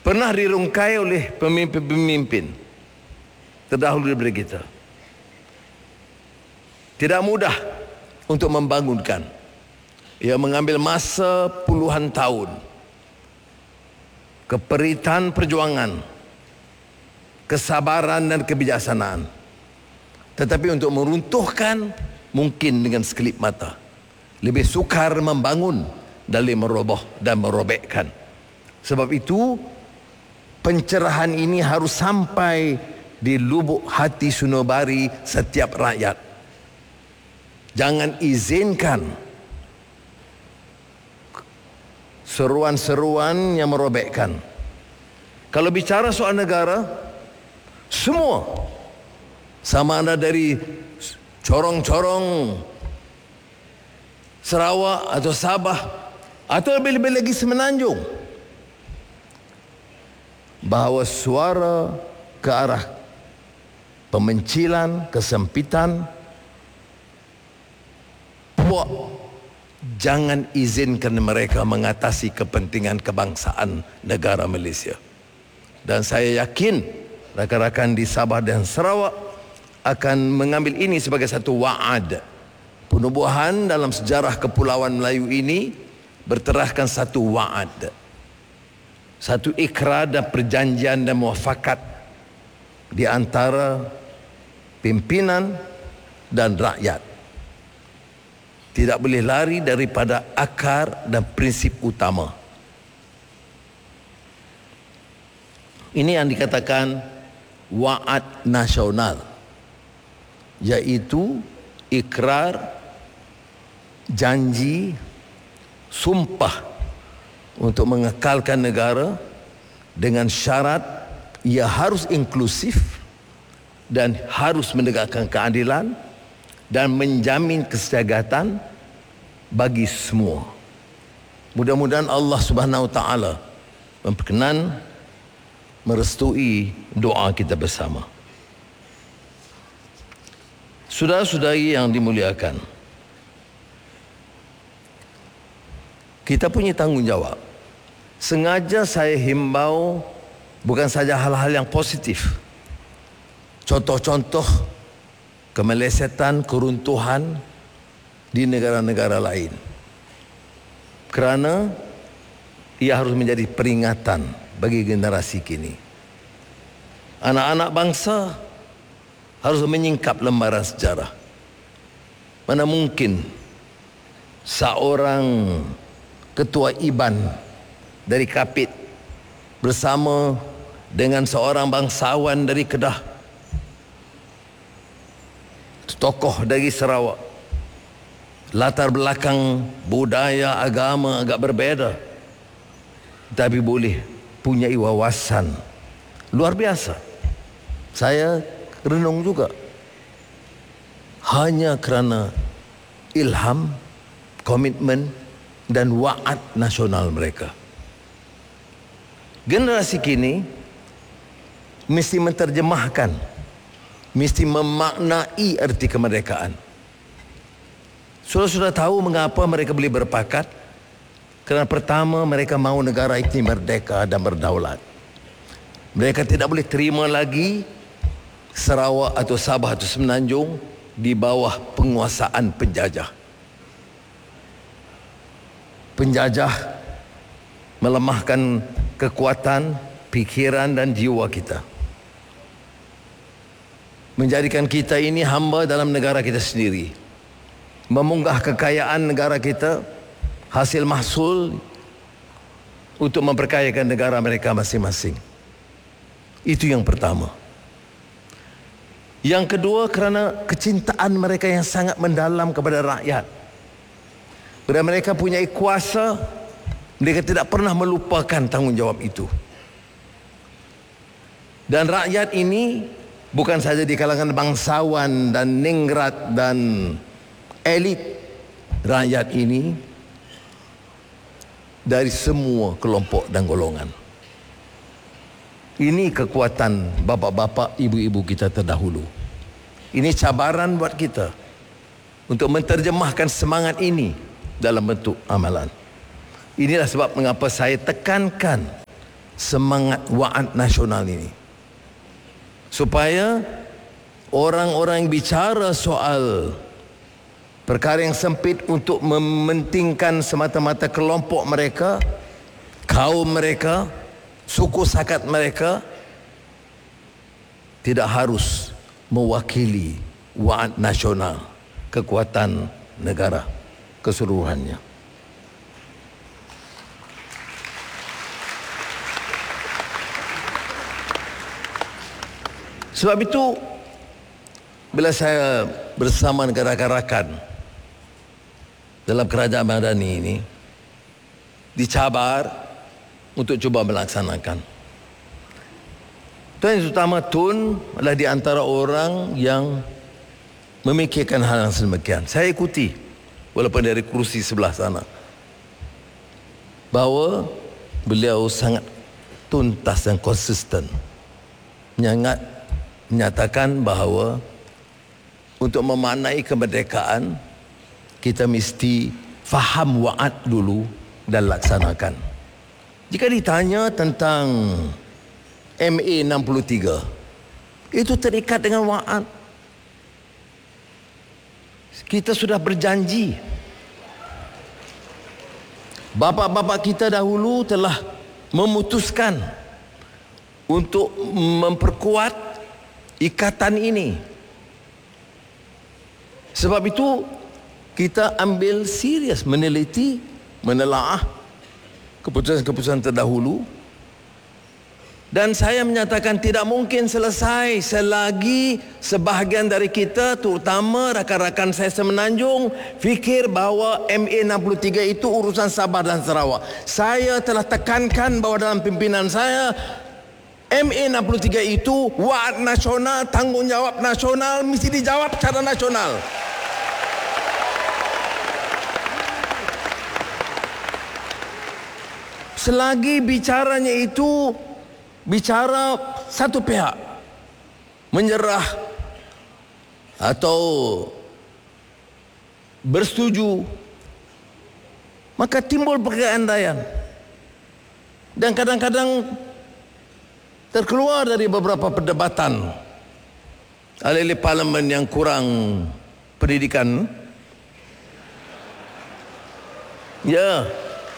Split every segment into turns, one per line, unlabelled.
pernah dirungkai oleh pemimpin-pemimpin terdahulu daripada kita. Tidak mudah untuk membangunkan. Ia mengambil masa puluhan tahun. Keperitan perjuangan, kesabaran dan kebijaksanaan. Tetapi untuk meruntuhkan mungkin dengan sekelip mata. Lebih sukar membangun dari meroboh dan merobekkan. Sebab itu pencerahan ini harus sampai di lubuk hati sunubari setiap rakyat. Jangan izinkan seruan-seruan yang merobekkan. Kalau bicara soal negara, semua, sama ada dari corong-corong Sarawak atau Sabah atau lebih-lebih lagi Semenanjung, bahawa suara ke arah pemencilan, kesempitan, puak, jangan izinkan mereka mengatasi kepentingan kebangsaan negara Malaysia. Dan saya yakin rakan-rakan di Sabah dan Sarawak akan mengambil ini sebagai satu wa'ad. Penubuhan dalam sejarah Kepulauan Melayu ini berteraskan satu wa'ad, satu ikrar dan perjanjian dan muafakat di antara pimpinan dan rakyat. Tidak boleh lari daripada akar dan prinsip utama. Ini yang dikatakan wa'ad nasional, yaitu ikrar, janji, sumpah untuk mengekalkan negara dengan syarat ia harus inklusif dan harus menegakkan keadilan dan menjamin kesejahteraan bagi semua. Mudah-mudahan Allah Subhanahu Wa Taala berkenan merestui doa kita bersama. Saudara-saudari yang dimuliakan, kita punya tanggungjawab. Sengaja saya himbau bukan saja hal-hal yang positif, contoh-contoh kemelesetan, keruntuhan di negara-negara lain, kerana ia harus menjadi peringatan bagi generasi kini. Anak-anak bangsa harus menyingkap lembaran sejarah. Mana mungkin seorang ketua IBAN dari Kapit bersama dengan seorang bangsawan dari Kedah, tokoh dari Sarawak, latar belakang budaya, agama agak berbeza, tapi boleh punya wawasan luar biasa. Saya renung juga, hanya kerana ilham, komitmen dan wa'ad nasional mereka. Generasi kini mesti menterjemahkan, mesti memaknai arti kemerdekaan. Sudah tahu mengapa mereka boleh berpakat? Kerana pertama, mereka mahu negara ini merdeka dan berdaulat. Mereka tidak boleh terima lagi Sarawak atau Sabah atau Semenanjung di bawah penguasaan penjajah. Penjajah melemahkan kekuatan, pikiran dan jiwa kita, menjadikan kita ini hamba dalam negara kita sendiri, memunggah kekayaan negara kita, hasil mahsul untuk memperkayakan negara mereka masing-masing. Itu yang pertama. Yang kedua, kerana kecintaan mereka yang sangat mendalam kepada rakyat. Bila mereka punya kuasa, mereka tidak pernah melupakan tanggungjawab itu. Dan rakyat ini bukan saja di kalangan bangsawan dan ningrat dan elit. Rakyat ini dari semua kelompok dan golongan. Ini kekuatan bapa-bapa, ibu-ibu kita terdahulu. Ini cabaran buat kita untuk menterjemahkan semangat ini dalam bentuk amalan. Inilah sebab mengapa saya tekankan semangat wa'ad nasional ini. Supaya orang-orang yang bicara soal perkara yang sempit untuk mementingkan semata-mata kelompok mereka, kaum mereka, suku sakat mereka, tidak harus mewakili wa'ad nasional, kekuatan negara keseluruhannya. Sebab itu, bila saya bersama dengan rakan-rakan dalam kerajaan Madani ini, dicabar untuk cuba melaksanakan. Tuan yang utama Tun adalah di antara orang yang memikirkan hal yang sedemikian. Saya ikuti, walaupun dari kursi sebelah sana, bahawa beliau sangat tuntas dan konsisten menyatakan bahawa untuk memaknai kemerdekaan, kita mesti faham wa'ad dulu dan laksanakan. Jika ditanya tentang MA 63, itu terikat dengan wa'ad. Kita sudah berjanji. Bapa-bapa kita dahulu telah memutuskan untuk memperkuat ikatan ini. Sebab itu kita ambil serius meneliti, menelaah keputusan-keputusan terdahulu. Dan saya menyatakan tidak mungkin selesai selagi sebahagian dari kita, terutama rakan-rakan saya semenanjung, fikir bahawa MA 63 itu urusan Sabah dan Sarawak. Saya telah tekankan bahawa dalam pimpinan saya, MA 63 itu wa'ad nasional, tanggungjawab nasional, mesti dijawab secara nasional. Selagi bicaranya itu bicara satu pihak, menyerah atau bersetuju, maka timbul pergandaian. Dan kadang-kadang terkeluar dari beberapa perdebatan alih-alih parlimen yang kurang pendidikan. Ya,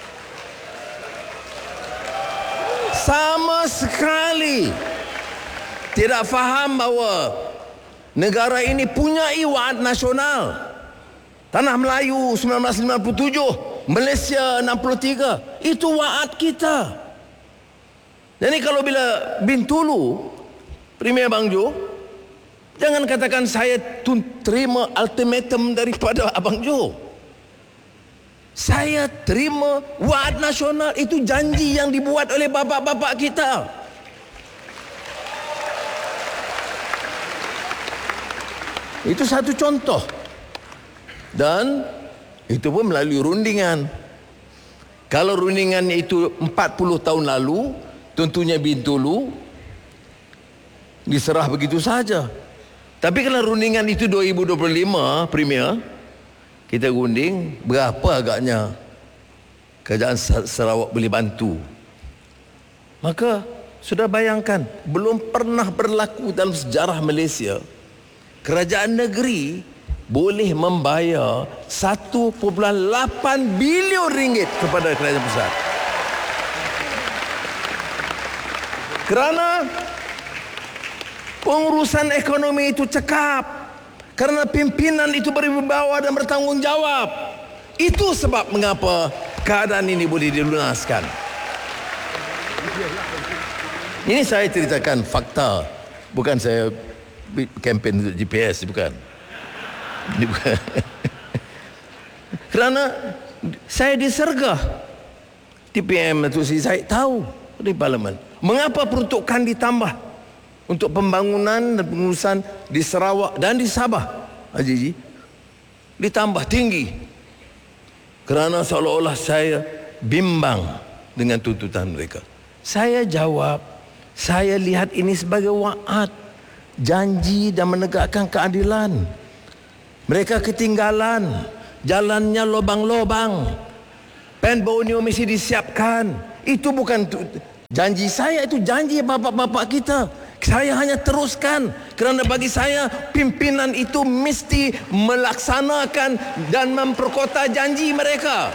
sama sekali tidak faham bahawa negara ini punya wa'ad nasional. Tanah Melayu 1957, Malaysia 63, itu wa'ad kita. Jadi kalau bila Bintulu, Premier Abang Jo, jangan katakan saya terima ultimatum daripada Abang Jo. Saya terima wa'ad nasional, itu janji yang dibuat oleh bapa-bapa kita. Itu satu contoh. Dan itu pun melalui rundingan. Kalau rundingannya itu 40 tahun lalu, tentunya Bintulu diserah begitu saja. Tapi kalau rundingan itu 2025, Premier, kita gunding berapa agaknya kerajaan Sarawak boleh bantu. Maka sudah bayangkan, belum pernah berlaku dalam sejarah Malaysia kerajaan negeri boleh membayar 1.8 bilion ringgit kepada kerajaan pusat. Kerana pengurusan ekonomi itu cekap, kerana pimpinan itu berwibawa dan bertanggungjawab. Itu sebab mengapa keadaan ini boleh dilunaskan. Ini saya ceritakan fakta, bukan saya kempen untuk GPS, bukan. Ini bukan. Kerana saya disergah TPM Datuk Seri Zahid tahu di Parlimen mengapa peruntukan ditambah untuk pembangunan dan pengurusan di Sarawak dan di Sabah, Haji, ditambah tinggi. Kerana seolah-olah saya bimbang dengan tuntutan mereka. Saya jawab, saya lihat ini sebagai wa'ad, janji dan menegakkan keadilan. Mereka ketinggalan, jalannya lobang-lobang, pen bonyo mesti disiapkan. Itu bukan Janji saya itu janji bapak-bapak kita. Saya hanya teruskan kerana bagi saya pimpinan itu mesti melaksanakan dan memperkota janji mereka.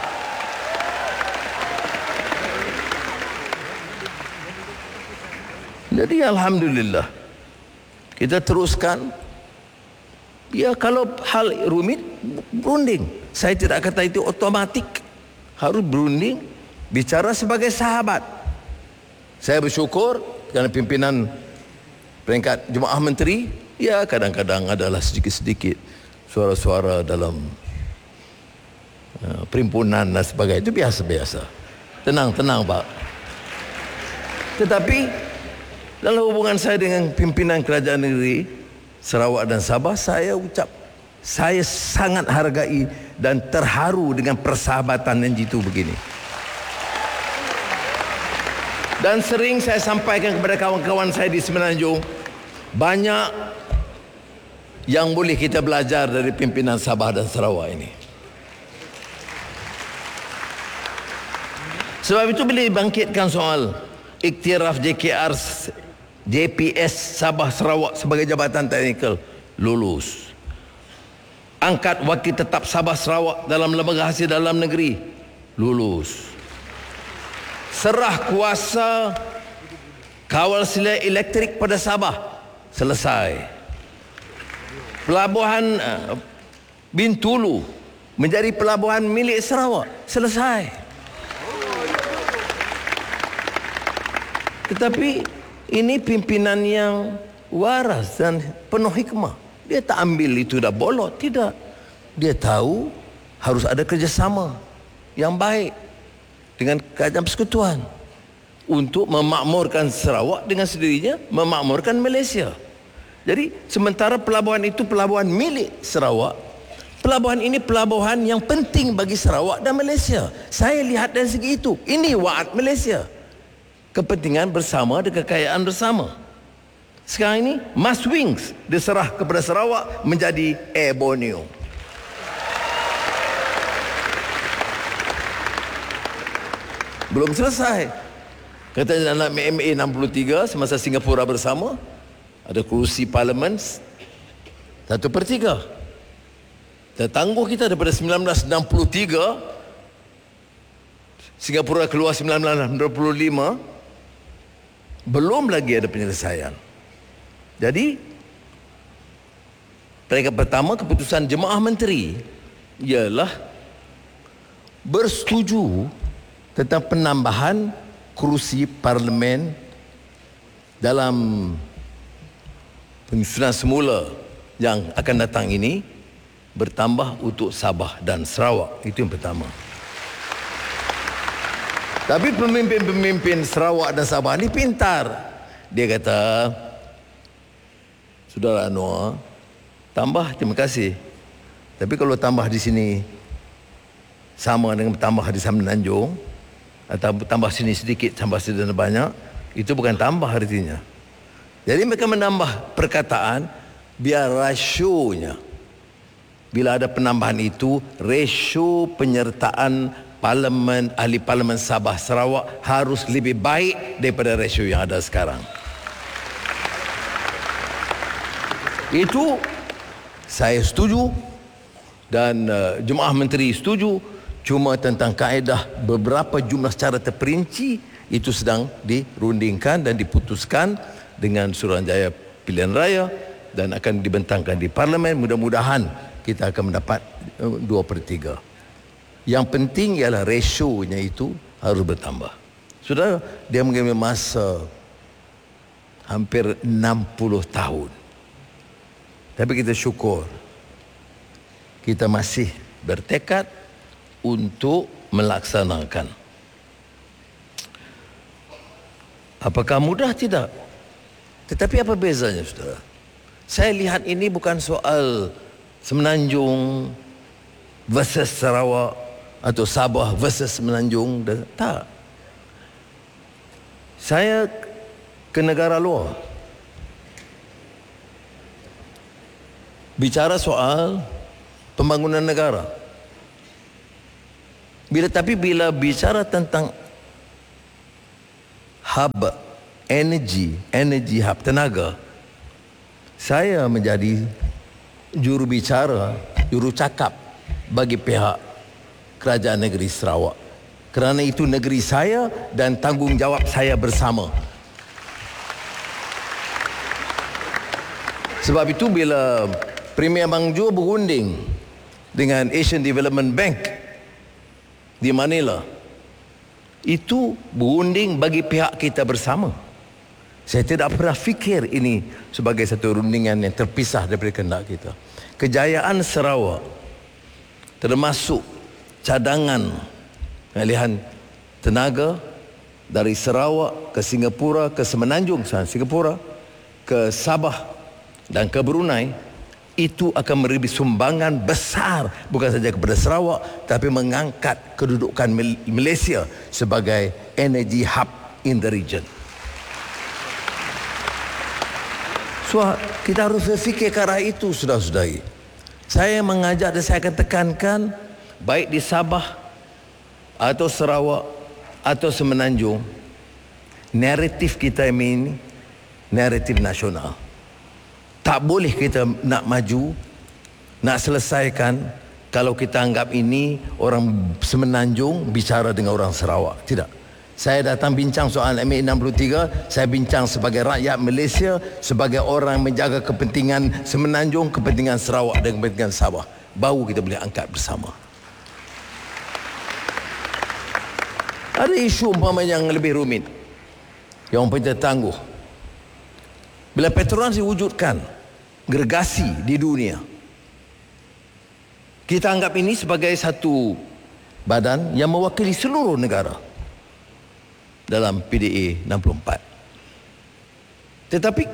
Jadi alhamdulillah kita teruskan. Ya, kalau hal rumit berunding. Saya tidak kata itu otomatik. Harus berunding, bicara sebagai sahabat. Saya bersyukur kerana pimpinan peringkat Jemaah Menteri, ya kadang-kadang adalah sedikit-sedikit suara-suara dalam perimpunan dan sebagainya. Itu biasa-biasa. Tenang-tenang Pak. Tetapi dalam hubungan saya dengan pimpinan kerajaan negeri Sarawak dan Sabah, saya ucap, saya sangat hargai dan terharu dengan persahabatan yang jitu begini. Dan sering saya sampaikan kepada kawan-kawan saya di Semenanjung, banyak yang boleh kita belajar dari pimpinan Sabah dan Sarawak ini. Sebab itu bila dibangkitkan soal iktiraf JPS Sabah Sarawak sebagai jabatan teknikal, lulus. Angkat wakil tetap Sabah Sarawak dalam lembaga hasil dalam negeri, lulus. Serah kuasa kawal silat elektrik pada Sabah, selesai. Pelabuhan Bintulu menjadi pelabuhan milik Sarawak, selesai. Tetapi ini pimpinan yang waras dan penuh hikmah. Dia tak ambil itu dah bolot, tidak. Dia tahu harus ada kerjasama yang baik dengan kerajaan persekutuan untuk memakmurkan Sarawak, dengan sendirinya memakmurkan Malaysia. Jadi sementara pelabuhan itu pelabuhan milik Sarawak, pelabuhan ini pelabuhan yang penting bagi Sarawak dan Malaysia. Saya lihat dari segi itu. Ini waad Malaysia. Kepentingan bersama dan kekayaan bersama. Sekarang ini Mas Wings diserah kepada Sarawak menjadi Air Borneo. Belum selesai. Katanya dalam MA 63 semasa Singapura bersama, ada kerusi parlimen 1/3. Tetangguh kita daripada 1963, Singapura keluar 1965, belum lagi ada penyelesaian. Jadi peringkat pertama, keputusan Jemaah Menteri ialah bersetuju tentang penambahan kerusi parlimen dalam penyusunan semula yang akan datang ini, bertambah untuk Sabah dan Sarawak. Itu yang pertama. Tapi pemimpin-pemimpin Sarawak dan Sabah ni pintar. Dia kata, Saudara Anwar, tambah, terima kasih. Tapi kalau tambah di sini sama dengan tambah di Semenanjung, atau tambah sini sedikit, tambah sini banyak, itu bukan tambah artinya. Jadi mereka menambah perkataan biar rasionya. Bila ada penambahan itu, rasio penyertaan parlimen, ahli parlimen Sabah Sarawak harus lebih baik daripada rasio yang ada sekarang. Itu saya setuju dan Jemaah Menteri setuju. Cuma tentang kaedah beberapa jumlah secara terperinci itu sedang dirundingkan dan diputuskan dengan Suruhanjaya Pilihan Raya dan akan dibentangkan di Parlimen. Mudah-mudahan kita akan mendapat 2/3. Yang penting ialah rasionya itu harus bertambah. Sudah, dia mengambil masa hampir 60 tahun. Tapi kita syukur kita masih bertekad untuk melaksanakan. Apakah mudah? Tidak. Tetapi apa bezanya, saudara? Saya lihat ini bukan soal Semenanjung versus Sarawak atau Sabah versus Semenanjung. Tak. Saya ke negara luar. Bicara soal pembangunan negara. Bila bicara tentang hub energy hub tenaga, saya menjadi juru cakap bagi pihak Kerajaan Negeri Sarawak. Kerana itu negeri saya dan tanggungjawab saya bersama. Sebab itu bila Premier Bang Jo berunding dengan Asian Development Bank di Manila, itu berunding bagi pihak kita bersama. Saya tidak pernah fikir ini sebagai satu rundingan yang terpisah daripada kehendak kita. Kejayaan Sarawak termasuk cadangan pengalihan tenaga dari Sarawak ke Singapura, ke Semenanjung Singapura, ke Sabah dan ke Brunei, itu akan memberi sumbangan besar bukan saja kepada Sarawak, tapi mengangkat kedudukan Malaysia sebagai energy hub in the region. So, kita harus berfikir ke arah itu, saudara-saudari. Saya mengajak dan saya akan tekankan, baik di Sabah atau Sarawak atau Semenanjung, naratif kita ini naratif nasional. Tak boleh kita nak maju, nak selesaikan kalau kita anggap ini orang Semenanjung bicara dengan orang Sarawak. Tidak. Saya datang bincang soal MA63, saya bincang sebagai rakyat Malaysia, sebagai orang menjaga kepentingan Semenanjung, kepentingan Sarawak dan kepentingan Sabah. Baru kita boleh angkat bersama. Ada isu umpama yang lebih rumit, yang kita tangguh. Bila Petronas diwujudkan, gergasi di dunia, kita anggap ini sebagai satu badan yang mewakili seluruh negara dalam PDA 64. Tetapi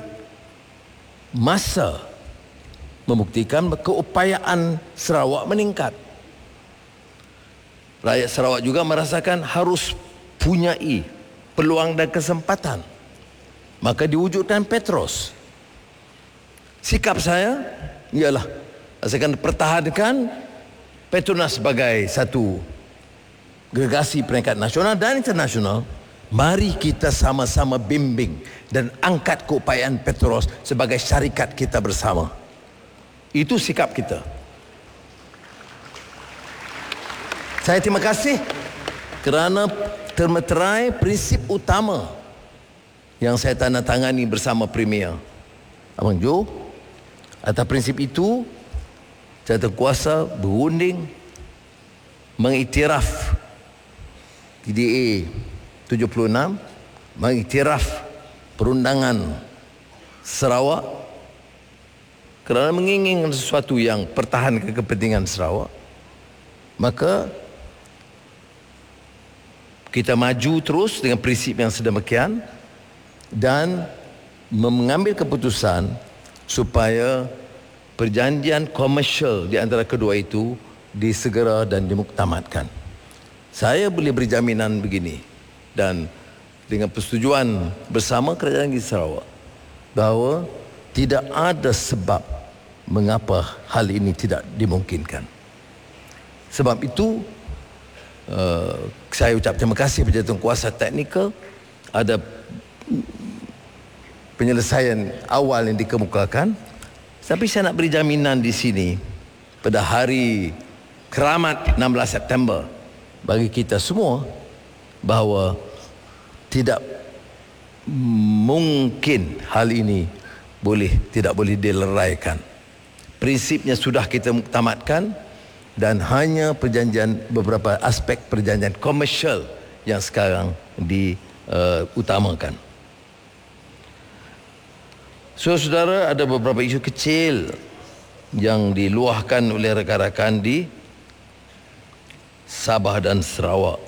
masa membuktikan keupayaan Sarawak meningkat. Rakyat Sarawak juga merasakan harus punyai peluang dan kesempatan. Maka diwujudkan Petros. Sikap saya ialah saya akan pertahankan Petronas sebagai satu gergasi peringkat nasional dan internasional. Mari kita sama-sama bimbing dan angkat keupayaan Petros sebagai syarikat kita bersama. Itu sikap kita. Saya terima kasih kerana termeterai prinsip utama yang saya tandatangani bersama Premier Abang Jo. Atas prinsip itu, Jawatankuasa berunding mengiktiraf PDA 76, mengiktiraf perundangan Sarawak kerana menginginkan sesuatu yang pertahankan kepentingan Sarawak. Maka kita maju terus dengan prinsip yang sedemikian dan mengambil keputusan supaya perjanjian komersial di antara kedua itu disegera dan dimuktamadkan. Saya boleh beri jaminan begini dan dengan persetujuan bersama Kerajaan Negeri Sarawak bahawa tidak ada sebab mengapa hal ini tidak dimungkinkan. Sebab itu saya ucap terima kasih kepada Jawatankuasa Teknikal. Ada penyelesaian awal yang dikemukakan, tapi saya nak beri jaminan di sini pada hari keramat 16 September bagi kita semua bahawa tidak mungkin hal ini tidak boleh dileraikan. Prinsipnya sudah kita muktamadkan dan hanya beberapa aspek perjanjian komersial yang sekarang diutamakan. Saudara, ada beberapa isu kecil yang diluahkan oleh rakan-rakan di Sabah dan Sarawak.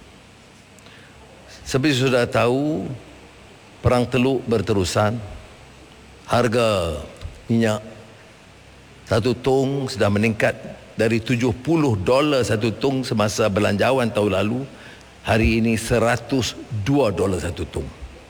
Seperti sudah tahu, perang teluk berterusan. Harga minyak satu tong sudah meningkat dari $70 satu tong semasa belanjawan tahun lalu. Hari ini $102 satu tong.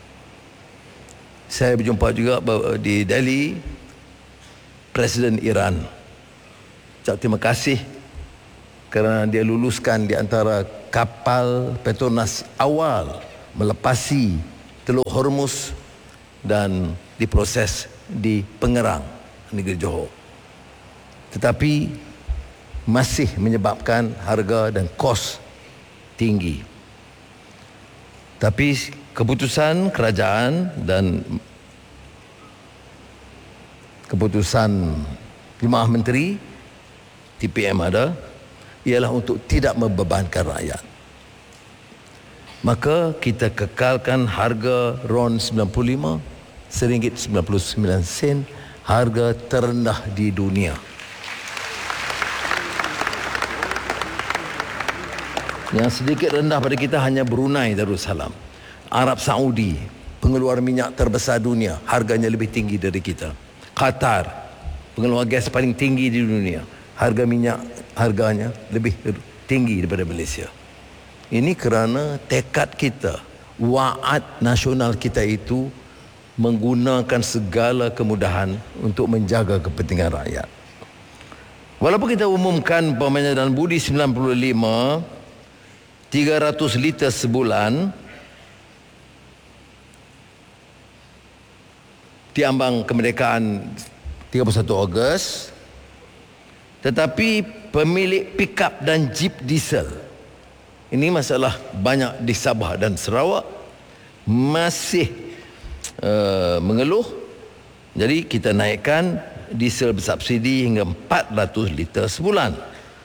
Saya berjumpa juga di Delhi Presiden Iran. Ucap terima kasih kerana dia luluskan di antara kapal Petronas awal melepasi Teluk Hormuz dan diproses di Pengerang, negeri Johor. Tetapi masih menyebabkan harga dan kos tinggi. Tapi keputusan kerajaan dan keputusan Jemaah Menteri TPM ada ialah untuk tidak membebankan rakyat. Maka kita kekalkan harga RON 95 RM1.99, harga terendah di dunia. Yang sedikit rendah pada kita hanya Brunei Darussalam. Arab Saudi, pengeluar minyak terbesar dunia, harganya lebih tinggi dari kita. Qatar, pengeluar gas paling tinggi di dunia, harga minyak harganya lebih tinggi daripada Malaysia. Ini kerana tekad kita, waad nasional kita itu menggunakan segala kemudahan untuk menjaga kepentingan rakyat. Walaupun kita umumkan umpamanya dalam budi 95 300 liter sebulan di ambang kemerdekaan 31 Ogos, tetapi pemilik pickup dan jeep diesel, ini masalah banyak di Sabah dan Sarawak, masih mengeluh. Jadi kita naikkan diesel bersubsidi hingga 400 liter sebulan.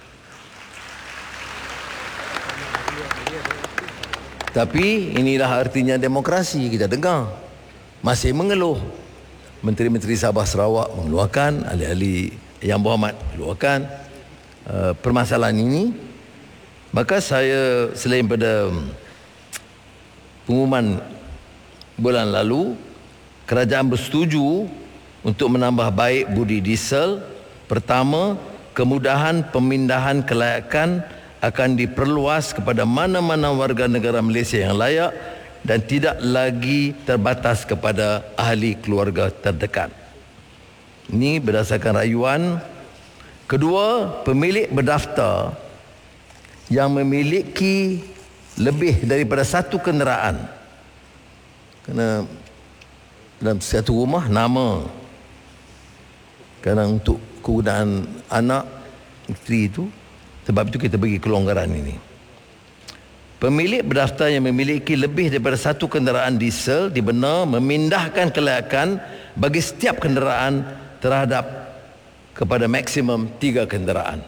Tapi inilah artinya demokrasi. Kita dengar masih mengeluh. Menteri-menteri Sabah Sarawak mengeluarkan, ahli-ahli Yang Berhormat keluarkan permasalahan ini. Maka saya, selain pada pengumuman bulan lalu, kerajaan bersetuju untuk menambah baik budi diesel. Pertama, kemudahan pemindahan kelayakan akan diperluas kepada mana-mana warga negara Malaysia yang layak dan tidak lagi terbatas kepada ahli keluarga terdekat. Ini berdasarkan rayuan. Kedua, pemilik berdaftar yang memiliki lebih daripada satu kenderaan, kerana dalam satu rumah nama, kerana untuk kegunaan anak, isteri itu, sebab itu kita bagi kelonggaran ini. Pemilik berdaftar yang memiliki lebih daripada satu kenderaan diesel dibenar memindahkan kelayakan bagi setiap kenderaan terhadap kepada maksimum 3 kenderaan.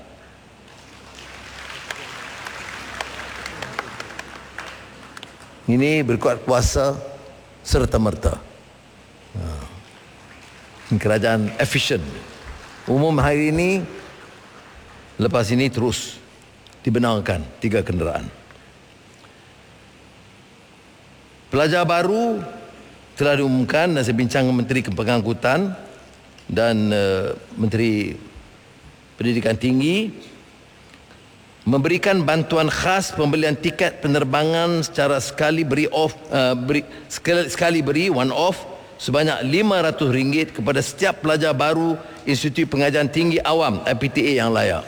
Ini berkuat kuasa serta-merta. Kerajaan efisien. Umum hari ini, lepas ini terus dibenarkan 3 kenderaan. Pelajar baru telah diumumkan dan saya bincang dengan Menteri Pengangkutan dan Menteri Pendidikan Tinggi, memberikan bantuan khas pembelian tiket penerbangan secara sekali beri one off sebanyak RM500 kepada setiap pelajar baru Institut Pengajian Tinggi Awam IPTA yang layak.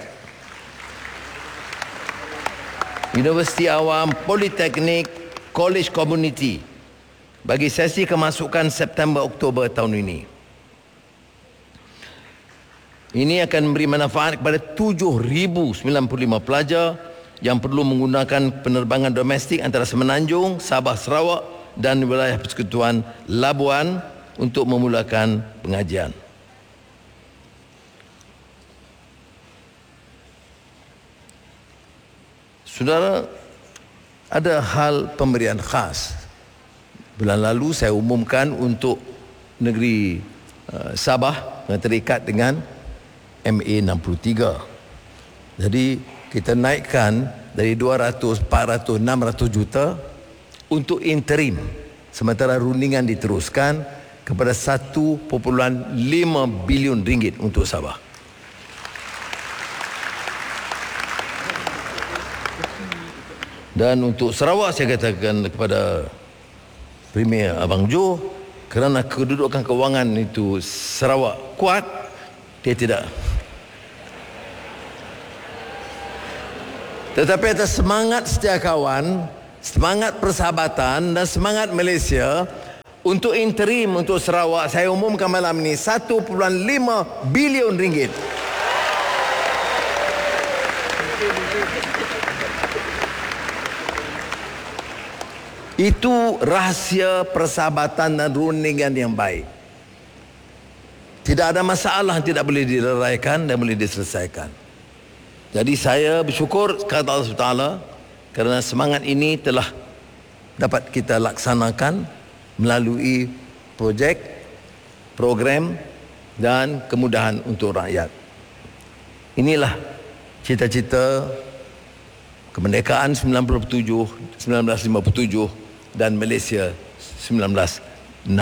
Universiti Awam, Politeknik, College Community bagi sesi kemasukan September-Oktober tahun ini. Ini akan memberi manfaat kepada 7,095 pelajar yang perlu menggunakan penerbangan domestik antara Semenanjung, Sabah, Sarawak dan wilayah Persekutuan Labuan untuk memulakan pengajian. Saudara, ada hal pemberian khas. Bulan lalu saya umumkan untuk negeri Sabah yang terikat dengan MA63. Jadi kita naikkan dari 200, 400, 600 juta untuk interim, sementara rundingan diteruskan kepada 1.5 bilion ringgit untuk Sabah. Dan untuk Sarawak saya katakan kepada Premier Abang Jo, kerana kedudukan kewangan itu Sarawak kuat, dia tidak. Tetapi atas semangat setia kawan, semangat persahabatan dan semangat Malaysia. Untuk interim untuk Sarawak, saya umumkan malam ini 1.5 bilion ringgit. Itu rahsia persahabatan dan rundingan yang baik. Tidak ada masalah yang tidak boleh dileraikan dan boleh diselesaikan. Jadi saya bersyukur kepada Allah SWT kerana semangat ini telah dapat kita laksanakan melalui projek, program dan kemudahan untuk rakyat. Inilah cita-cita kemerdekaan 1957 dan Malaysia 1963.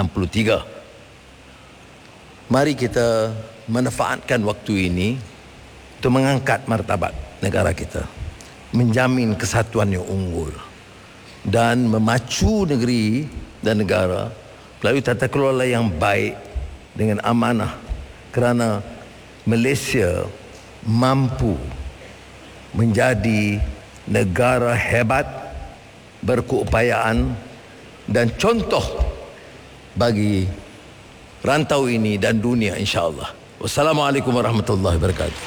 Mari kita manfaatkan waktu ini untuk mengangkat martabat negara kita, menjamin kesatuan yang unggul dan memacu negeri dan negara melalui tata kelola yang baik dengan amanah, kerana Malaysia mampu menjadi negara hebat, berkeupayaan dan contoh bagi rantau ini dan dunia, insya-Allah. Wassalamualaikum warahmatullahi wabarakatuh.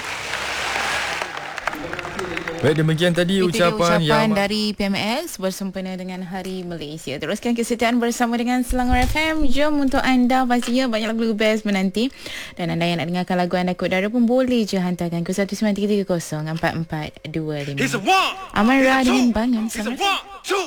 Baik, demikian tadi ucapan yang
dari PMS bersempena dengan Hari Malaysia. Teruskan kesetiaan bersama dengan Selangor FM. Jom untuk anda, pastinya banyak lagu best menanti. Dan anda yang nak dengarkan lagu anda kod dara pun boleh je hantarkan ke 19330 4425. Amara dengan Bangan.